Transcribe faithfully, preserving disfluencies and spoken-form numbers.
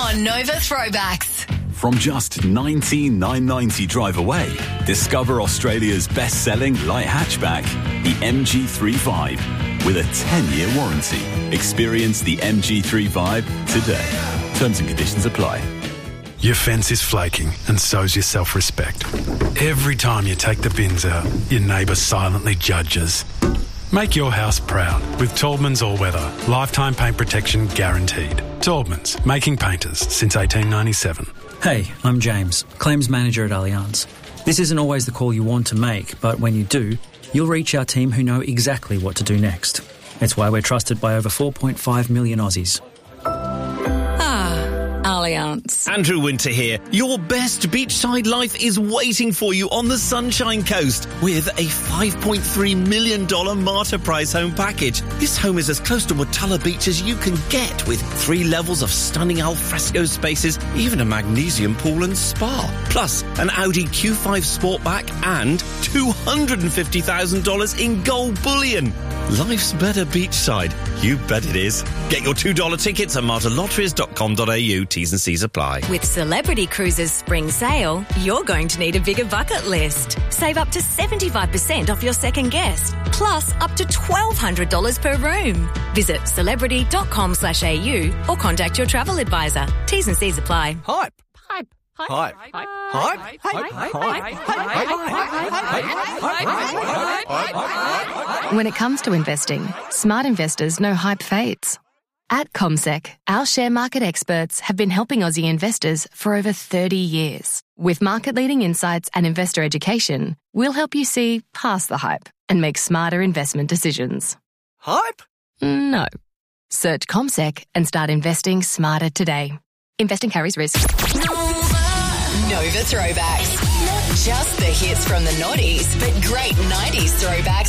on Nova Throwbacks. From just nineteen thousand nine hundred ninety drive away, discover Australia's best-selling light hatchback, the M G three Vibe, with a ten-year warranty. Experience the M G three Vibe today. Terms and conditions apply. Your fence is flaking, and so's your self-respect. Every time you take the bins out, your neighbour silently judges. Make your house proud with Taubman's All-Weather. Lifetime paint protection guaranteed. Taubman's, making painters since eighteen ninety-seven. Hey, I'm James, Claims Manager at Allianz. This isn't always the call you want to make, but when you do, you'll reach our team who know exactly what to do next. It's why we're trusted by over four point five million Aussies. Allianz. Andrew Winter here. Your best beachside life is waiting for you on the Sunshine Coast with a five point three million dollars Marta Price home package. This home is as close to Watala Beach as you can get, with three levels of stunning alfresco spaces, even a magnesium pool and spa. Plus, an Audi Q five Sportback and two hundred fifty thousand dollars in gold bullion. Life's better beachside. You bet it is. Get your two dollar tickets at marta lotteries dot com dot a u. T's and C's apply. With Celebrity Cruises Spring Sale, you're going to need a bigger bucket list. Save up to seventy-five percent off your second guest, plus up to twelve hundred dollars per room. Visit celebrity dot com slash a u or contact your travel advisor. T's and C's apply. Hype. Hype. Hype. Hype. Hype. When it comes to investing, smart investors know hype fades. At CommSec, our share market experts have been helping Aussie investors for over thirty years. With market-leading insights and investor education, we'll help you see past the hype and make smarter investment decisions. Hype? No. Search CommSec and start investing smarter today. Investing carries risk. Nova Throwbacks. Not just the hits from the noughties, but great nineties throwbacks